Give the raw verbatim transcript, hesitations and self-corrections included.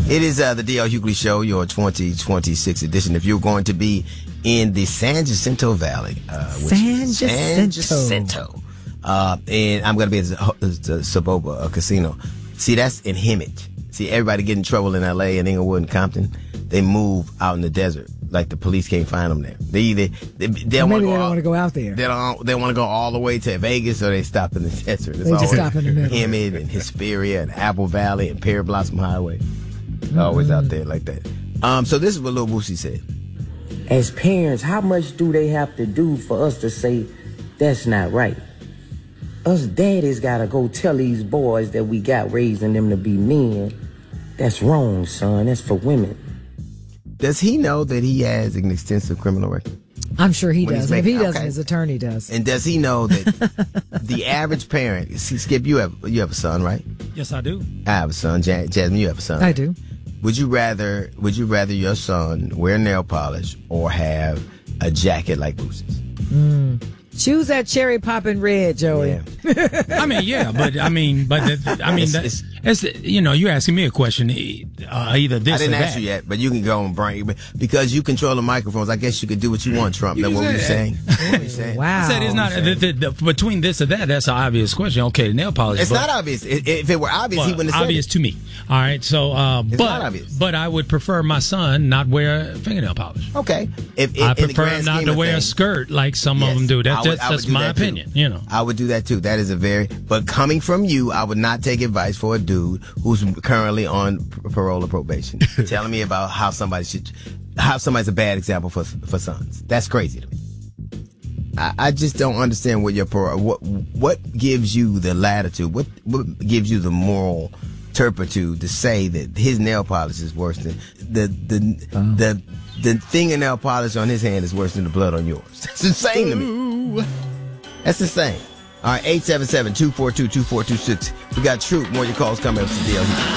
It is uh, the D L Hughley Show, your twenty twenty-six edition. If you're going to be in the San Jacinto Valley, uh, which San is Jacinto, San Jacinto. Uh, and I'm going to be at the, the Saboba uh, Casino. See, that's in Hemet. See, everybody get in trouble in L A and Inglewood and Compton. They move out in the desert. Like the police can't find them there. They either they, they don't want to go. Maybe they don't all, want to go out there. They don't. They want to go all the way to Vegas, or they stop in the desert. It's they just stop in the middle. Hemet and Hesperia and Apple Valley and Pear Blossom Highway. Mm-hmm. Always out there like that. Um. So this is what Lil Boosie said. As parents, how much do they have to do for us to say that's not right? Us daddies gotta go tell these boys that we got raising them to be men. That's wrong, son. That's for women. Does he know that he has an extensive criminal record? I'm sure he When does. making, If he doesn't, okay. his attorney does. And does he know that the average parent? See, Skip, you have you have a son, right? Yes, I do. I have a son. Ja- Jasmine, you have a son. I do. Would you rather Would you rather your son wear nail polish or have a jacket like Boosie's? Mm. Choose that cherry popping red, Joey. Yeah. I mean, yeah, but I mean, but the, I mean, It's- that, it's- it's, you know, you're asking me a question. Uh, either this I didn't or ask that. you yet, but you can go and bring. But because you control the microphones, I guess you could do what you want, Trump. You That's what said- we're saying. What we saying? Wow. I said it's not the, the, the, between this or that. That's an obvious question. Okay, nail polish. It's but, not obvious. If if it were obvious, well, he wouldn't have said obvious it. to me. All right, so uh, It's but not obvious. but I would prefer my son not wear fingernail polish. Okay. If, if I in the prefer grand him not scheme to of wear a things, skirt like some yes, of them do. That's I would- just, I would that's do my that too. opinion. You know. I would do that too. That is a very, but coming from you, I would not take advice for a dude who's currently on p- parole or probation, telling me about how somebody should, how somebody's a bad example for for sons. That's crazy to me. I, I just don't understand what your parole, what what gives you the latitude, what what gives you the moral turpitude to say that his nail polish is worse than the the Oh. the the fingernail polish on his hand is worse than the blood on yours. That's insane to me. That's insane. All right, eight seven seven, two four two, two four two six. We got Troop. More of your calls coming up to D L.